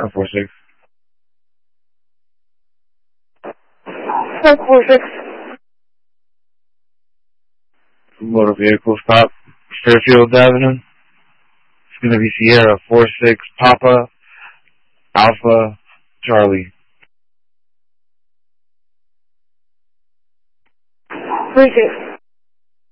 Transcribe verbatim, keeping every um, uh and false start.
Sierra four six. four six. Motor vehicle stop, Fairfield Avenue. It's going to be Sierra four six Papa Alpha Charlie. three six.